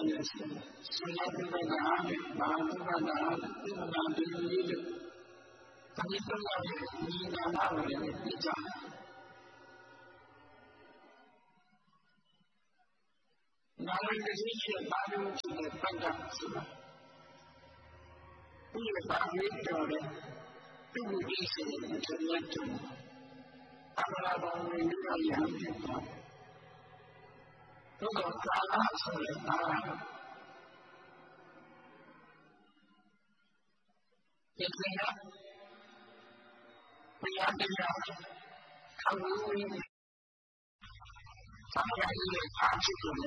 တယ်ဆိုရင်ဆရာပြုတ်တာနဲ့ဘာပြုတ်တာနဲ့ဒီမှာဒီလိုလေးတွေတတိယရဲ့ဒီနာမကိုလည်းသိကြတယ်နာမည်ကြီးရဲ့ဘာလို့ဖြစ်တဲ့ပတ်တာဆိုတာဒီလိုပါပြီးတော့သူ့ကိုသိစေတဲ့တရားတွေအမှန်တော့ဝင်ရရဖြစ်တော့သူကကာလဆိုတဲ့ဘာဒီကိစ္စဘုရားတရားခေါင်းဝင်ဆရာကြီးရဲ့အားထုတ်တယ်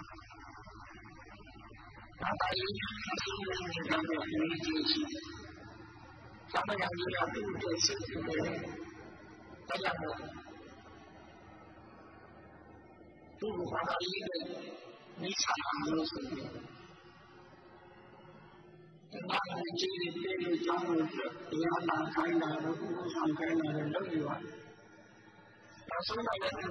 ဒါပါရင်အစီအစဉ်တွေကတော့အရေးကြီးရှိတယ်ဆရာကြီးကသူ့အတွက်စိတ်ကူတယ်တရားတော်သူ့ဘာသာရေးနဲ့မိစ္ဆာအောင်လို့ဆိုပြီးဒီမှာကြီးကြီးလေးလေးကြောင်းလို့တရားနာခိုင်းတာလို့ဥပဒေဆောင်ခိုင်းတာလို့လုပ်ယူရတယ်။ဒါဆိုတော့လည်း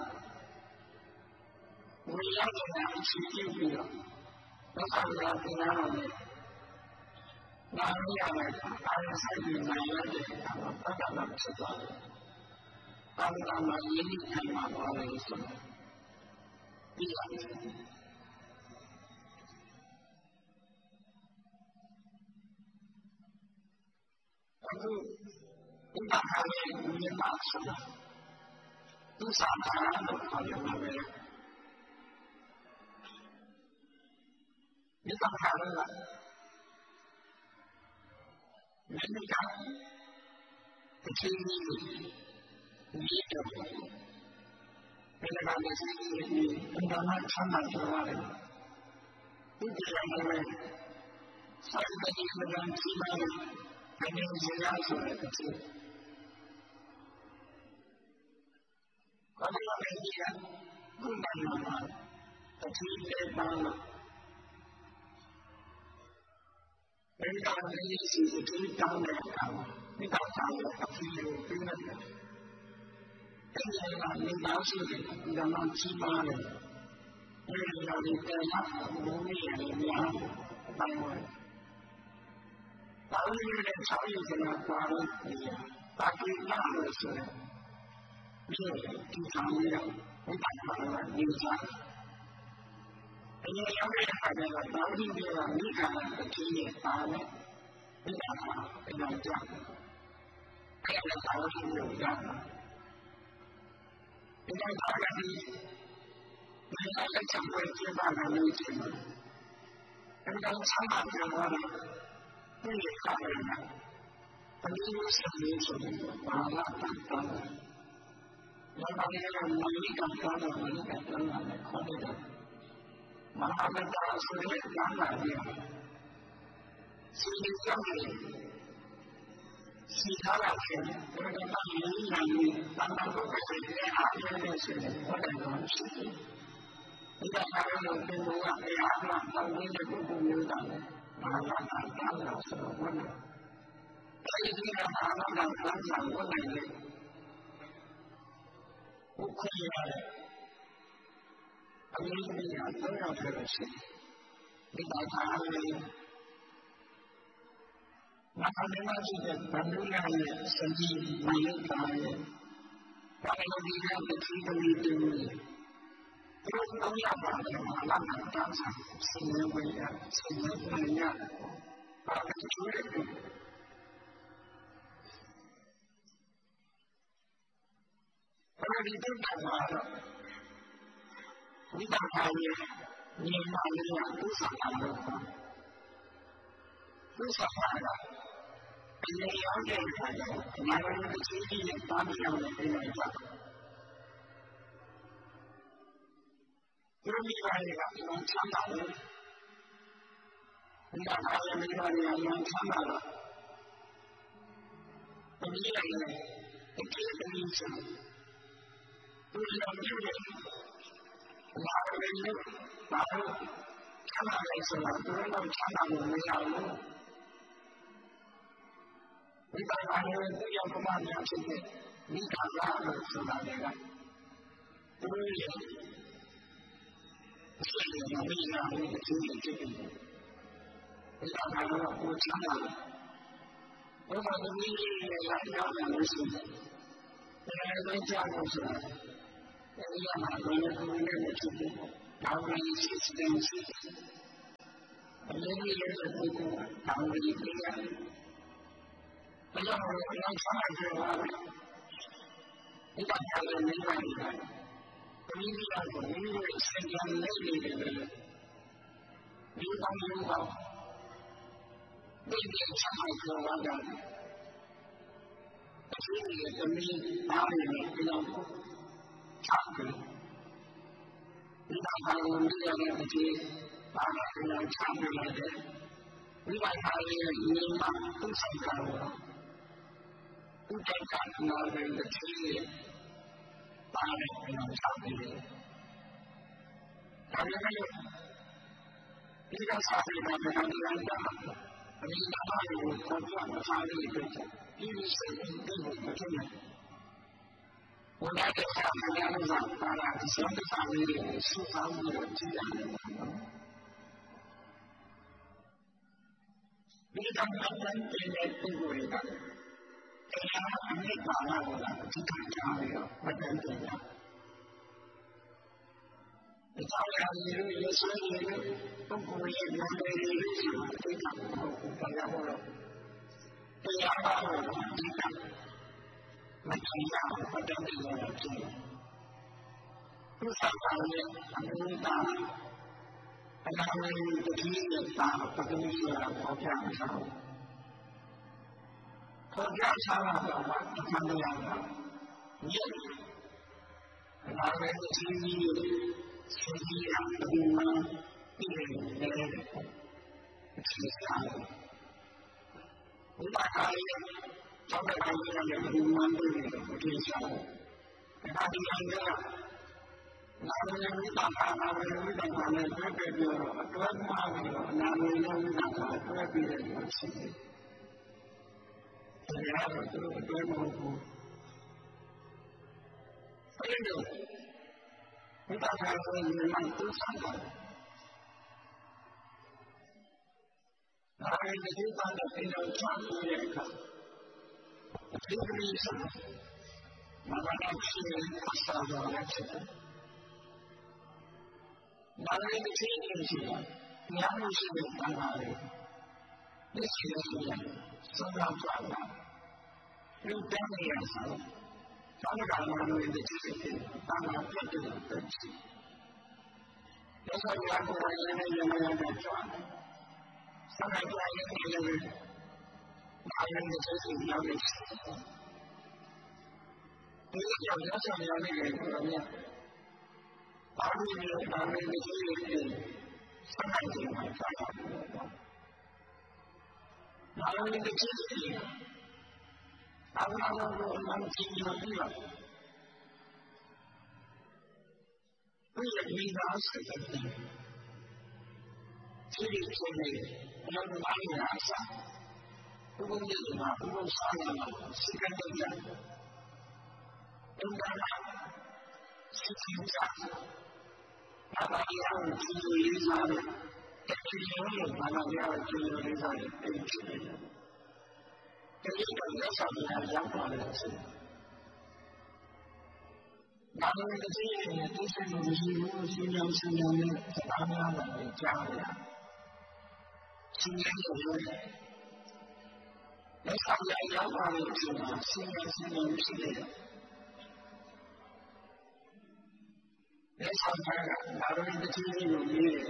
ဝိညာဉ်နဲ့အချင်းချင်းပြီးတော့ဘာသာရေးတရားတော်နဲ့နာမည်ရတယ်အားရဆိုင်ပြီးနိုင်ရတဲ့အခါမှာပတ်သက်တာဖြစ်သွားတယ်။ဘာသာမှာယဉ်ကျေးခံမှာပါလေဆိုတော့ဒီလိုအခုဒီမှာလည်းဒီမှာဆိုတာသူစားတာလို့ခေါ်ရမှာပဲဒီကခါလည်းဒီကအချင်းကြီးဒီတော့ဘယ်လိုလဲဆိုရင်ဒီဘာမှချမ်းသာကြရတယ်ဒီကြမ်းလည်းစိုက်တဲ့ဒီကံကြီးမှဘယ်လိုရရဆိုတဲ့အခြေဘာလို့လဲဒီကဘုရားမှာတတိယပါလို့ဘယ်တော့မှဒီစီတူတောင်းတဲ့အခါဒီတော့တောင်းတဲ့အဖြစ်ကိုပြနေတယ်အဲ့ဒီမှာမိသားစုတွေဒါမှကြီးမားတယ်ဒီလိုဒီတရားဘုံရည်များပိုင်းဝင်ဘာလို့လဲဆောင်းရည်ကပါလို့တာကိနာလို့ဆိုရင်ဒီထောင်ရဘုရားကဒီစားအရင်ရောက်တဲ့အခါကျတော့ဘာလို့ဒီကမိခါအကြီးရဲ့ပါလဲဒီကအဲ့ဒါကြောင့်အဲ့ဒါဘာလို့ဒီလိုကြောင့်ဒီတော့ဘာလဲဒီလက်ချပွဲကျင်းပတာလို့ရှိရင်အဲ့ဒါဆမ်းပါပြောတာဒီခါရတာအနည်းဆုံးဆိုရင်ဘာလာတတ်တာလဲဘာလဲမလိကံတာတော့မလိကံတာလည်းခေါ်တယ်မဟာမတ္တဆိုတဲ့ဉာဏ်ပါလေစီကြောင့်စီထားတာဖြစ်တယ်ဒါကမှရင်းနိုင်ရင်တန်တာကိုပဲတဲ့အားရတဲ့ဆိုတဲ့ဘာလို့ရှိတယ်ဒီကအားလုံးကိုဘုရားတရားမှာတောင်းနေတဲ့ပုဂ္ဂိုလ်မျိုးတာလေမဟာမတ္တတာလို့ဆိုတော့ဘုရားအဲဒီကမဟာမတ္တတာကြောင့်ဘုရားလေဘုရားအမြဲတမ်းတော့ရောက်ခဲ့လို့ရှိတယ်ဒီတော့အားလည်းမဟာမင်းရှိတဲ့ဗန္ဓုရရဲ့စံကြီးမယုတ်တာရဲ့ဘာလို့ဒီကတတိတမီတူဒီတော့ရပါတယ်လာတာတောင်းစားစင်ရဝေးရစင်ရဝေးရဘာလို့ကျူးလဲဘာလို့ဒီတော့မှာဒီတော့ထားရင်ညီမလေးကသူ့ဆောင်တာလို့သူ့ဆောင်တာဒီလိုရောက်တဲ့အခါကျတော့ငါတို့တစ်ချင်းကြီးနဲ့တားပြောင်းနေတယ်ကြတယ်ဒီမိဘတွေကလောချမ်းသာတယ်ဒီကအားလည်းမိဘတွေကလောချမ်းသာတော့ဒီလိုလည်းဒီကိစ္စကိုသူတို့မျိုးတွေဘာလို့ဘာလို့ချမ်းသာလဲဆိုတာသူတို့ချမ်းသာလို့မရဘူးဒီတိုင်းအားလည်းသူရောက်မှများဖြစ်တဲ့မိသားစုလို့ဆိုတာကသူတို့ရဲ့是我们家那个经济这个，我想他说我强了，我把这民间也来两的事情，本来在家就是了，我要拿回来我那个出去，拿回来去吃东西，我那个也是回国，拿回来回来，我要传来这话了，你把他的没办法。我们这样子，因为现在内地的人，流动流动，内地上海客户的，所以我们打理的比较差的。你看他我们这个这些打理比较差的来的，你看他这个移民嘛都上来了，都在干那边的企业。打理比较差的，但是呢，比较差的那个他们家，你哪怕有国家的差的一个，因为是跟我们这样，我来这下海两路上，大家相对差的是差的这样的。你看他们现在中国人的。大家没搞那个了，去看家里了，我真的呀。你照样有时候不故意拿来什么非常好，大家伙了，对呀，我你看，我真呀，我真的要去。不少行业他们打，他们的企业打，他跟你说了，我这样说。国家上了的话，你看这样的，你拿来的经济实际上跟我们别人的是差的。你大概找到他一个人蛮多的不介绍，他这样的，拿来的大家拿来的大家呢，多嘛的，拿来的大家多别人有钱。大家都模糊，所以呢，你大家说你们都上来，哪一个地方的比较专业的，这个意思，哪个老师他上到来吃的，哪一个经济是的，两个是的当然的，你写的是的，手上转的。有单的颜色，咱们干嘛的这些当然绝对的东西。有时候原来在转，上来转拿人的这些要的吃。你要那个什么，把那个这些上来地方转到拿那个这些。他们那个蛮经济的地方，不是平常是的地方，这里说的要是哪里来上，不过这个嘛，不过上来嘛，时间都长，应该嘛，是挺长，哪怕你要自由离场的，但是永远哪怕你要自由离场的，对不对？这一个也少的两百的事，那么这些呢，都是我们新疆的大量的家的，新疆有的，那上来200的是吧？新疆是的，那上来了，那么这经济有利的。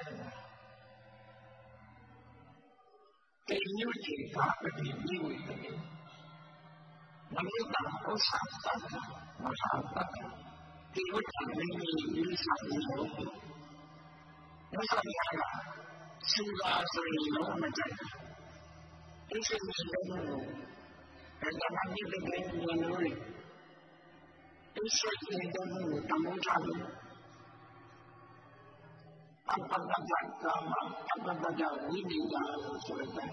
给牛给他的给牛的，我们打不上当的，我上当的，给我讲的你上的有，我上来了，18岁我们在，就是你的路，人家把你的给你的路，就是你的路当不上的。apa saja agama, apa saja ini yang selesai.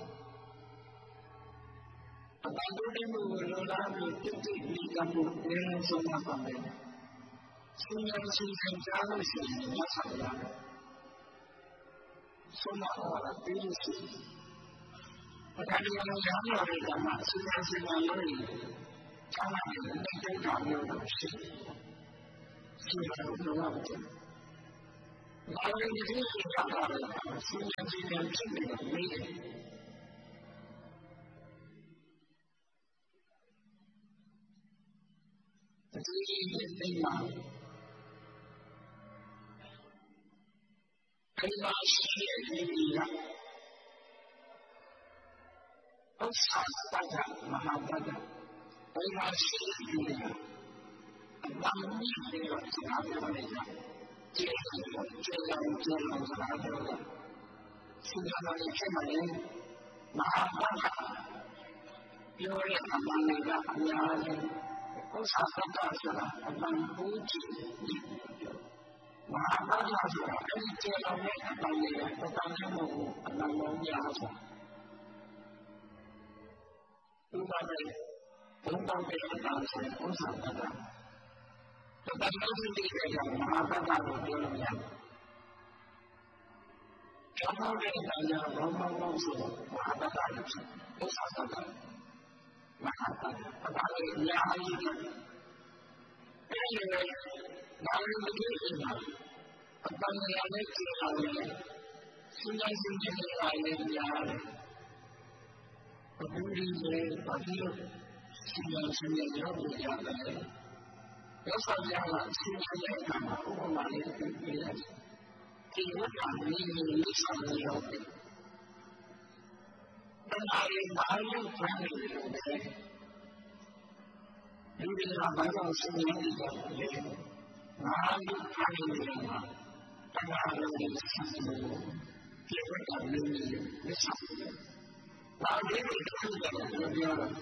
Tetapi di mulai titik di kampung yang semua kami, semua sisi jauh sini masalah. ဆုံးမဟောတာပြီးလို့ရှိရင်ပထမရောင်းရတဲ့ကမှစဉ်းစားလို့ကျောင်းမှာနေကြတာမျိုးလို့ရှိတယ်။စဉ်းစားလို့တော့မဖြစ်ဘူး။ဘာလို့ဒီလိုဖြစ်တာလဲ။စဉ်းစားကြည့်ရင်ဖြစ်နေတယ်မေးတယ်။ဒီအိမ်မှာရှိတဲ့ဒီကဥစ္စာတတ်တာမဟာတတ်တာအိမ်မှာရှိတဲ့ဒီကအမှန်ကြီးတွေစကားပြောနေတာကျေးဇူးစကားပြောတာစဉ်းစားလို့ဖြစ်မှလည်းမဟာတတ်တာပြောရတဲ့အမှန်တွေကအများကြီးဥစ္စာတတ်တာဆိုတာအမှန်ကိုကြည့်မဟာဘာသာဆိုတာအဲဒီကျေတော်နဲ့အပိုင်းနဲ့ပတ်သက်မှုကိုအမှန်လုံးများစွာဥပဒေဘုံတော်တဲ့အတိုင်းဆိုဥစ္စာတတ်တာပတ်သက်မှုတွေကြောင့်မဟာဘာသာကိုပြောလို့ရတယ်ကျောင်းတော်တဲ့အတိုင်းရောဘောဘောဆိုမဟာဘာသာလို့ဆိုဥစ္စာတတ်တာမဟာဘာသာဘာလို့အများကြီးလဲအဲဒီလိုဘာလို့ဒီလိုလဲအပန်းရတဲ့ကျေတော်နဲ့စဉ်းစားကြည့်နေတာလည်းများတယ်။အခုဒီလိုဘာလို့စဉ်းစားရောက်နေကြတယ်။ရောစားကြတာစဉ်းစားရတာဥပမာလေးပြပြရတယ်။ဒီဝတ်တာလေးလေးစားရရောက်တယ်။ဒါလည်းဘာလို့ဖမ်းနေလို့လဲ။ဒီလိုဘာလို့စဉ်းစားနေကြလဲ။ဘာလို့ဖမ်းနေလဲ။တရားတော်ကိုဆက်ပြီးဒီဝတ္တမျိုးကိုမဆက်ဘူး။ဘာလို့ဒီလိုဖြစ်လဲပြောတာ။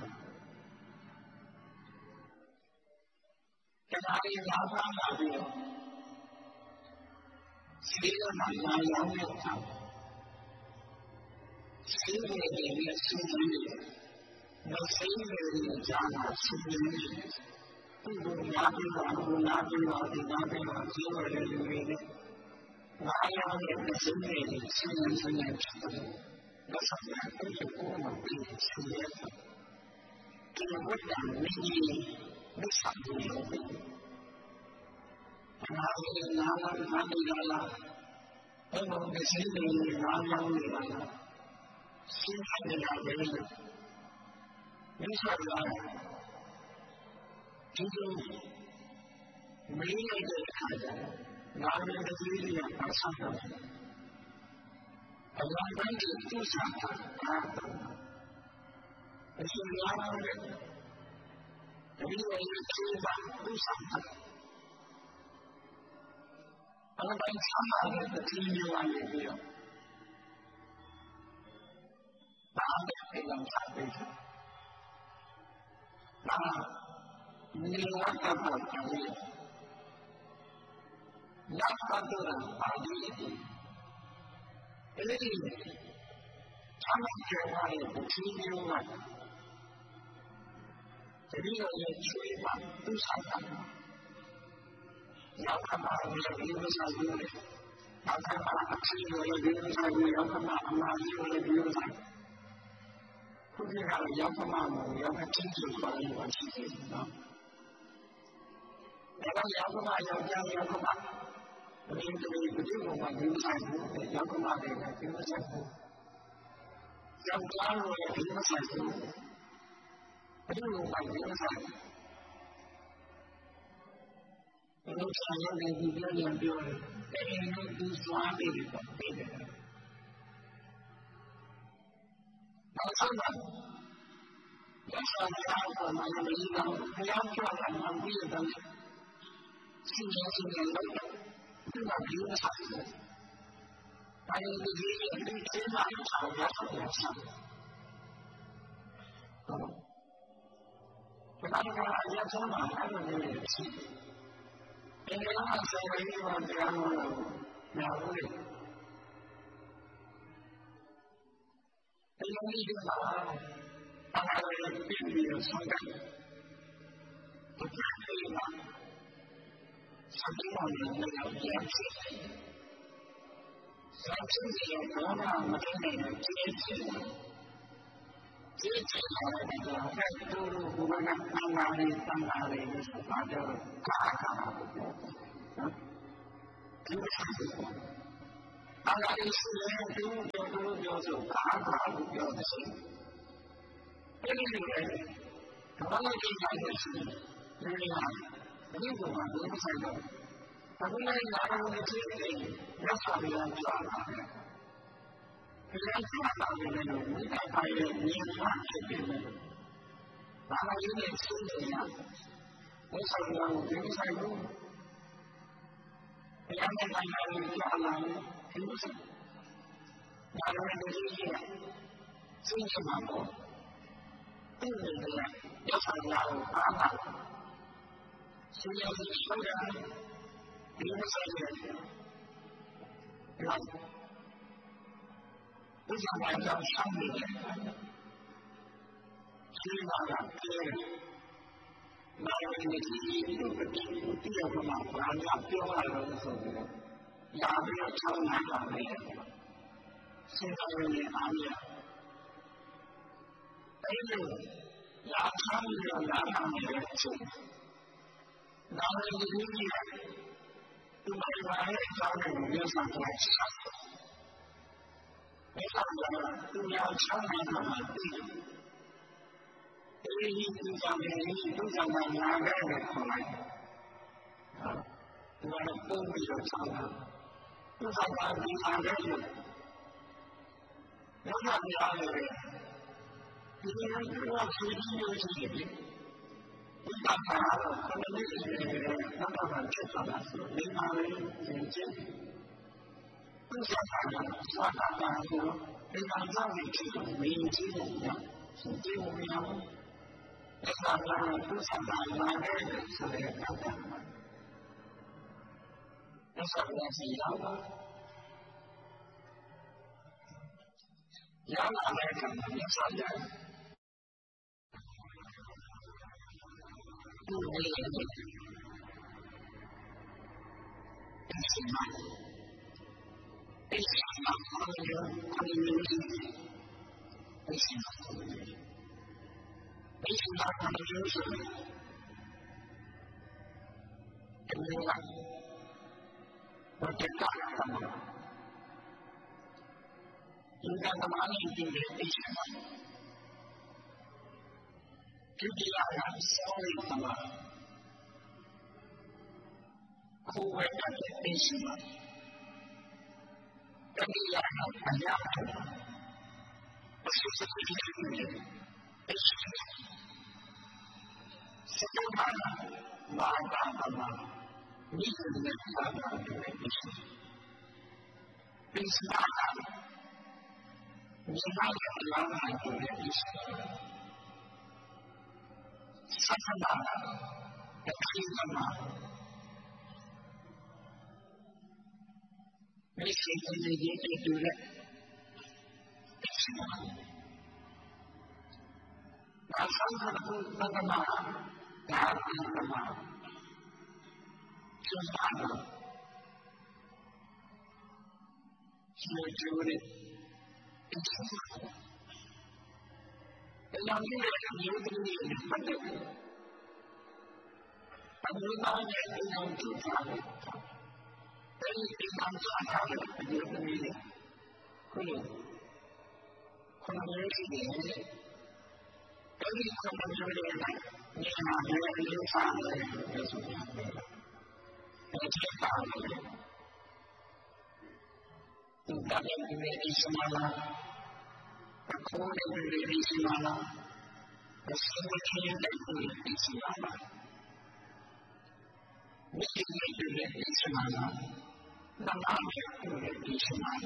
တရားရည်လာပါလာပြီးစီရမလာရောက်နေတာ။စီရတဲ့ရဲ့စီရည်မဆိုင်တဲ့ကြားမှာစီရည်ဒီလိုများပြီးတော့ဒီနာပြီးတော့ဒီနာပြီးတော့စီရတဲ့လူတွေ哪样的生命力，生命是年轻的，我想呢，都是我们的企业的，这个我讲没没想过有的，哪里来了？我们的生命力哪样的来了？心态的来源，没想到，就是没有这个看的。哪里的经历啊？他上的，我们本地就上的啊，是哪里的？因为吃饭都上的，我们参加的经历完也没有，哪里非常差别的？那你我怎么讲呢？那他做的法律，因为他们这块也不听明白，这里有人吹嘛，都上当了。要干嘛？我要留下来的，要干嘛？吃我要留下来，要干嘛？妈我要留下来。不是看要干嘛？我要看经济可能有问题啊。那个要干嘛？要讲要干嘛？我们这里不就我们留下来，要干嘛的？留下来，要加入也留下来，不就我们留下来。我们想要的目标目标，每天都刷这个这个。马上呢，要上家伙嘛，要没一样，不要漂亮，蛮贵的。新年都有。这个比我差不多，还有这些对起码有差不多上。这那个也从哪来的这个气？因为那时候有这样的两位，因为一个啥，他那个并没有参加，不可以嘛。上多少年那个年纪，所咱自己得让我们这个接近下来的时候，在走路不管那当哪里就是把这个嘎嘎的标就是当然的是人标就嘎嘎的标的是，这个可能这样的是因为啊，如果不是的。咱们拿我们的经济要上面抓它的，这样抓它的那种，你看它也年化这边的，哪怕有点轻点呀，我上面我给你上路，两年3年抓了，是不是？拿我们的经济，经济嘛不，对不对？要上面抓它，现在是说的。比如说对吧？不想按照常理的，所以呢，拿我们的经济第二个嘛，把人家标来了的时候，压力要超难了的，现在有点难了。还有压长的走，拿我们的经济。就买来找人没上来吃，没上来都要抢来他们对，所以都讲的哪个人过来，我的工资就涨了，不上来没哪个人，我讲哪个人，因为我最近有些。一般大了，可能那些那个很正常的是，领导人眼睛不想看了，说大家说，领导让你去没有记录一样，是记录一样，领导让人不想看哪个人是那个看的，那上面是一样的，一样的来看，你上面。为什么？为什么他们有意义？为什么他们就是怎么样？我觉得什么？应该他妈一定得为什么？就这样稍微什么？口味感觉为什么？跟这样很样的，不是自己的人，为什么？是干嘛呢？哪干嘛？你是人干嘛的？为什么？为什么？你哪个地方来的？为什么？什么嘛？要听什么？没谁跟着也对了，为什么？那上课不那个嘛，哪个嘛？说啥呢？是这个的，为什么？让你有这个反正，但是那也非常正常的。所以非常差的有的没的，可能有些年的，可能有的年龄有差的，有什么样的，有些大的，大的为什么呢？可能为什么呢？生活体验的为什么呢？你为什么呢？那哪里为什么呢？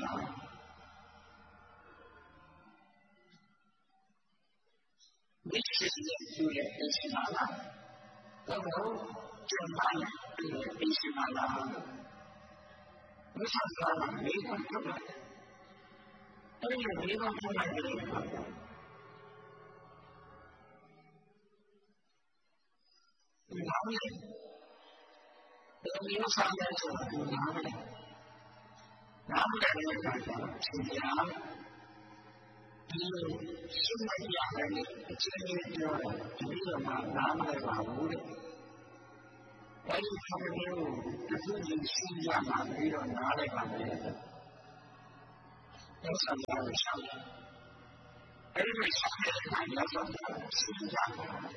你是为什么呢？然后这哪里为什么呢？你想知道吗？没看出来，但是没看出来的地方，哪里？有啥来说？哪里？ နားမလည်တဲ့အခါကျတော့သင်ကြားဒီလိုရှင်းမပြရတယ်အချင်းချင်းပြောတယ်ဒီလိုမှနားမလည်ပါဘူးတဲ့အဲဒီခါမျိုးကိုတစ်ခုချင်းရှင်းပြမှပြီးတော့နားလည်ပါမယ်တဲ့ဆက်ဆောင်ရရှောက်အဲဒီလိုရှောက်တဲ့အခါကျတော့ရှင်းပြတယ်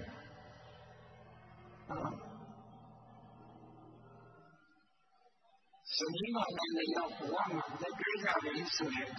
စမီးမောင်လည်းရောက်ဘဝမှာလက်တွေ့ကြပြီဆိုရင်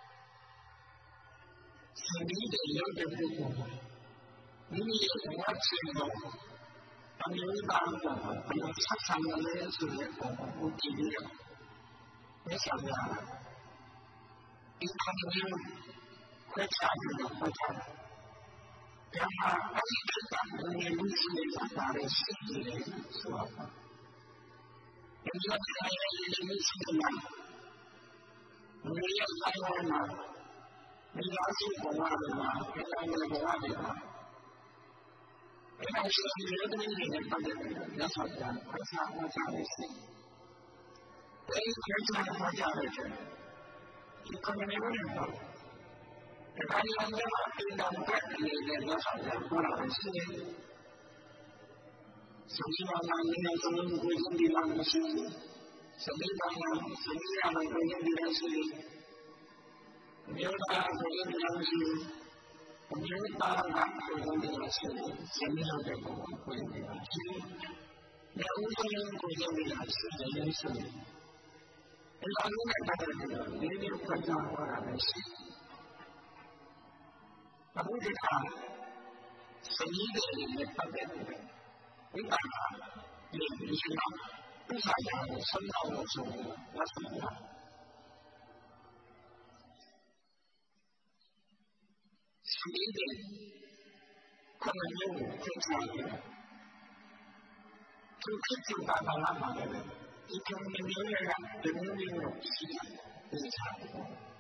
စမီးတွေရောက်တဲ့ပုဂ္ဂိုလ်မိမိရဲ့ဘဝချင်းကိုအမျိုးသားကိုဘယ်လိုဆက်ဆံရလဲဆိုတဲ့ပုံကိုကြည့်ပြီးတော့လက်ဆောင်ရဒီခါမျိုးခွဲခြားပြီးတော့ပတ်တာဒါမှအဲဒီကိစ္စကိုမြင်လို့ရှိနေတာပါလေရှိတယ်ဆိုတော့ဒီလိုမျိုးရှိနေတာဘယ်လိုဆိုင်ဝါမှာဒီလိုရှိဘဝတွေမှာဒီလိုဘဝတွေမှာဒီလိုရှိနေတဲ့နေနဲ့ပတ်သက်ပြီးလက်ဆောင်ကြအစားအစာတွေရှိတယ်ဒီလိုချက်မှကြတယ်ဒီကနေ့မျိုးတော့ဒီကနေ့မျိုးမှာဒီတော့ပတ်နေတဲ့လက်ဆောင်ကြပေါ်လာရှိတယ်စမီးမောင်လည်းဆုံးကိုယ်စီလာမရှိဘူးစမီးမောင်စမီးရမကိုယ်စီလာရှိတယ်မြို့သားကိုယ်စီလာရှိတယ်မြို့သားကကိုယ်စီလာရှိတယ်စမီးရဲ့ကိုယ်စီလာရှိတယ်မြို့ဦးကိုယ်စီလာရှိတယ်လို့ဆိုတယ်ဒီလိုနဲ့ပတ်သက်ပြီးတော့ဒီလိုပတ်သက်လာတာရှိတယ်အခုဒီကစမီးတွေနဲ့ပတ်သက်ပြီးဒီကနေ့ဒီရှိမှာဥစားရအောင်ဆုံးအောင်လို့ဆိုတော့ဆက်ပါစီးတဲ့ခုနမျိုးကိုသိချင်တယ်သူคิดถึงဘာလာမှာလဲဒီကနေ့မျိုးရတာဒီမျိုးကိုရှိတယ်ဒီစားတယ်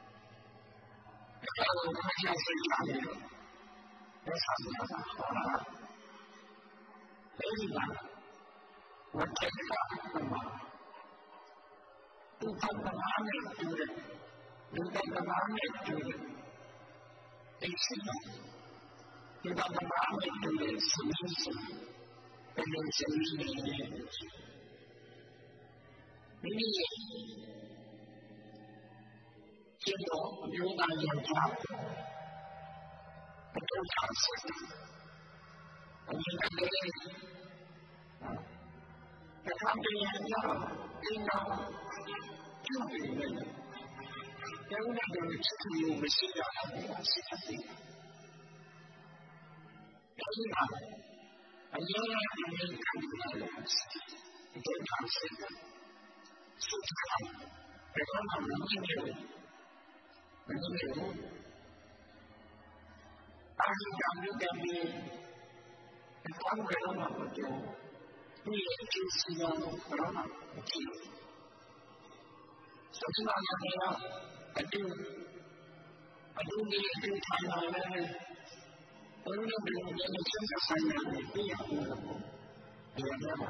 အဲ့ဒါကိုမချစိတ်ချတယ်ဒါစားရတာဟုတ်လားအဲဒီမှာဝတ်တဲ့ကမှာသူကဘာနဲ့တူတယ်သူကဘာနဲ့တူတယ်ဒီစီသူကဘာနဲ့တူတယ်စီစီဘယ်လိုစီစီလဲဒီနေ့ကျတော့ယောဂယောဂဘယ်လိုချမ်းစစ်အမြင်ကလေးတခါတည်းရတော့ဒီတော့ကျူပြီးနေတယ်။ဒါနဲ့တော့ချစ်သူမရှိတာရှိတယ်။အဲဒီမှာအမြင်နဲ့အမြင်ကလေးတွေဒီတော့ဆက်တယ်။ဆက်တယ်။ဒါကမှမမြင်ဘူး။မမြင်ဘူး။အဲဒီကမြင်တယ်ဒီကောင်ကလည်းမဟုတ်ဘူး။ဒီကျူစီရောဘာမှမကြည့်ဘူး။စမီးမောင်လည်းအတူဒီထိုင်လာတယ်။ဘယ်လိုလဲဒီလိုဆက်ဆိုင်နေပြီ။ဒီလိုပါ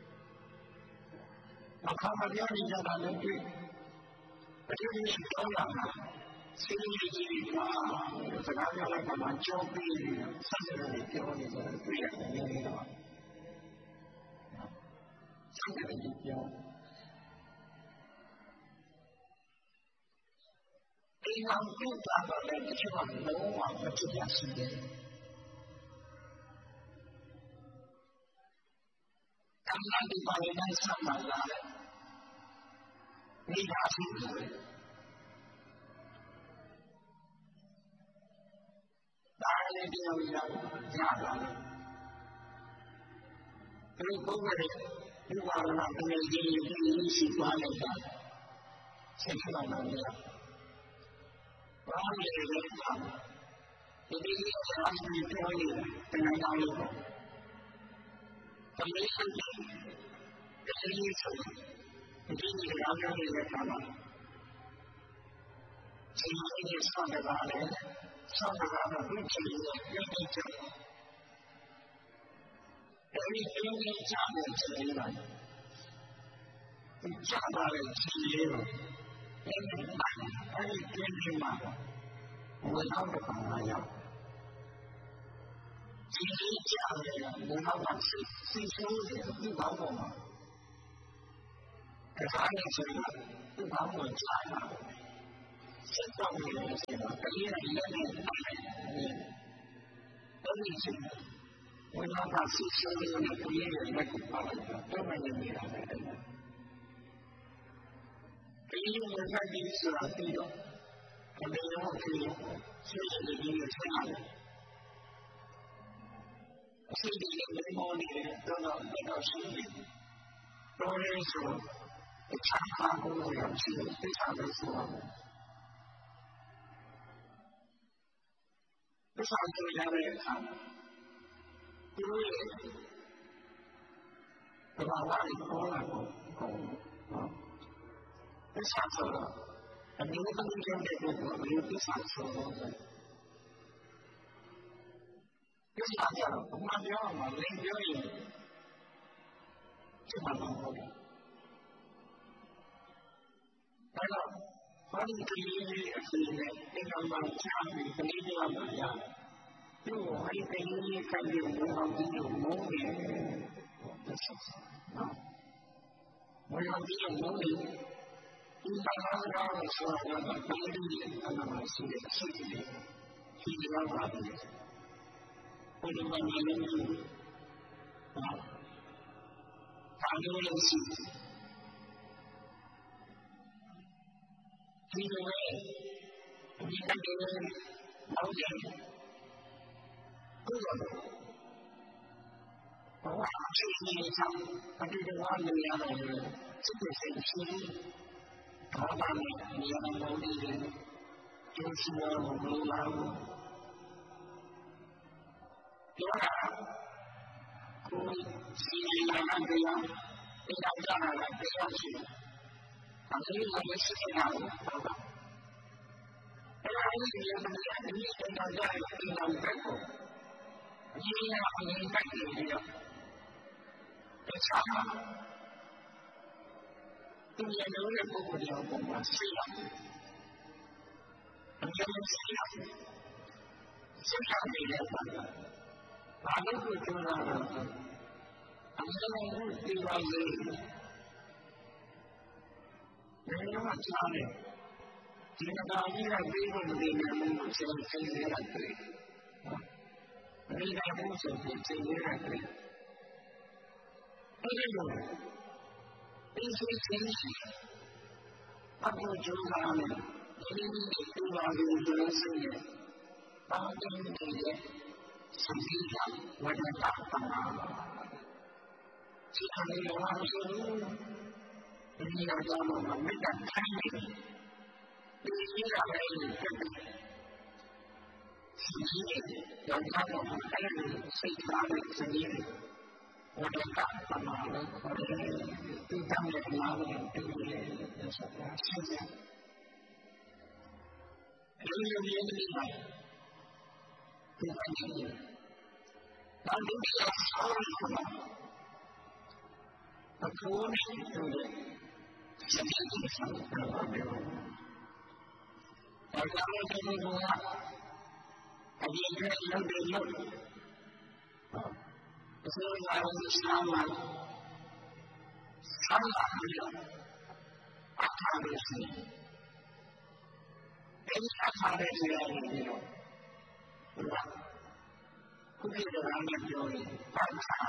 ။အခါမပြောနေကြတာလည်းတွေ့။အတူတူတော့လာတာ။စီးကြီးကစကားပြောလိုက်မှကြောက်ပြီးဆက်နေပြောနေတယ်တွေ့ရတယ်နေတော့ဆက်နေပြောဒီမှာပြုတာလည်းဒီမှာလုံးဝမကြည့်ရရှိတယ်။အမှန်ဒီပါရင်ဆက်မှာလားဒီပါရှိတယ်ဒါလည်းဒီလိုရပါတယ်။ဒီပုံစံနဲ့ဒီဘာလာတဲ့ဒီရှိသွားတယ်ဆက်လာတယ်။ဘာလို့လဲဒီလိုဆက်ပြီးပြောနေတယ်တောင်းလို့တမီးဆိုတယ်ဒီလိုဆိုဒီလိုအားလုံးတွေထားပါဒီလိုဆောင်းတာလည်းဆောင်းတာကဘုရားရဲ့ယုံကြည်ချက်အဲဒီယုံကြည်ချက်ကိုသိနေတာဒီကြားပါလေရှိလေးကိုအဲဒီကျင်းကြီးမှာဝင်တော့တစ်ခါမှရောက်ဒီကြောင်ရဲ့ဝင်တော့မှစိတ်ဆိုးတယ်ဒီဘောင်းပေါ်မှာတခါနဲ့ဆိုတော့ဒီဘောင်းပေါ်ကြာတာစိတ်ကောင်းနေတယ်ဆိုတော့တကယ်လည်းလက်နဲ့အဲဒီစိတ်ဝင်တော့မှစိတ်ဆိုးတယ်နဲ့ကိုယ်ရဲ့လက်ကိုပါလိုက်တော့မနေနေတာပဲဒီလိုမျိုးဆက်ပြီးဆိုတာပြီးတော့အမေရောဖေရောဆွေးနွေးပြီးဆက်လာတယ်အစီအစဉ်တွေမောနေတယ်တော့ရှိတယ်တော်ရဲဆိုအချမ်းသာကိုရရှိတယ်သိချလို့ဆိုတော့ဒီဆောင်ကြရတဲ့အခါဒီလိုဘာသာရေးပေါ်လာတော့ဒီဆောင်ဆိုတော့အမျိုးသမီးတွေတဲ့ကိုအမျိုးသမီးဆောင်ဆိုတော့ဒီဆောင်ကြတော့ဘာပြောမှလင်းပြောရင်ဒီမှာတော့ဟုတ်တယ်ဘာလို့ဘာလို့ဒီလိုအစီအစဉ်ဒီကမှာချားပြီးဒီလိုမှရသူ့ဟိုဒီကနေ့ကံပြီးဘောင်းပြီးမိုးနေနော်ဘောင်းပြီးမိုးနေဒီဘာသာကတော့ဆိုတော့ဒီလိုအမှန်ရှိတယ်ရှိတယ်ဒီလိုပါပဲဘယ်လိုမှမလုပ်ဘူးဘာလို့လဲရှိဒီလိုပဲဒီကနေ့တော့ကြည့်ဟုတ်တယ်ဘာရှိနေဆောင်အတူတူဝါနေရတယ်စိတ်စိတ်ရှိဘာသာနဲ့နေရာမှာနေတယ်ကျိုးစီရောမလို့လာဘူးပြောတာကိုစီလာတယ်တရားတရားကြတာလည်းတရားရှိတယ်အဲဒီလိုမရှိတာဘူးအဲဒီလိုမျိုးတရားကြတယ်ဒီလိုကြတယ်ဒီလိုပဲကိုဒီလိုအရင်ကတည်းကတရားဒီလိုမျိုးပုဂ္ဂိုလ်ရောပုံမှာရှိရတယ်အကျဉ်းရှိရတယ်စိတ်ထားနေတဲ့အခါဘာလို့ကိုကျိုးလာတော့အမှန်ကိုဒီပါလေဘယ်လိုမှချားတယ်ဒီကဘာကြီးကပြီးဖို့မနေနိုင်ဘူးဆိုရင်စိတ်ရရတယ်ဒီကဘုဆိုရင်စိတ်ရရတယ်အဲဒီလိုဒီစိတ်ရှိအခုကျိုးလာတယ်ဒီဒီပါလေလို့ဆိုရင်ဘာတင်နေလဲစိတ်ကဝတ်တာပါစိတ်ကလည်းရောဆိုဒီအကြောင်းမှာမေတ္တာထိုင်နေတယ်ဒီကြီးကလည်းစိတ်ကြီးရောတော့အဲဒီစိတ်ထားတဲ့စိတ်ကြီးဝတ်တာပါလို့ခေါ်တယ်ဒီတမ်းလည်းလာတယ်ဒီလိုဆိုတာရှိတယ်ဒီလိုမျိုးနေမှာဒီအချင်းဘာလို့ဒီလိုဆောင်းနေတာအခုနေတယ်စိတ်ကြီးဆောင်းတာပါပဲဒါကြောင့်ဒီလိုကအရင်ကလုပ်တယ်လို့ဆိုရအောင်ဆောင်းမှာဆောင်းလာပြီးအခါလို့ရှိရင်ဒီအခါလေးတွေပြီးတော့ခုခေတ်ကလည်းပြောရင်ပတ်ချာ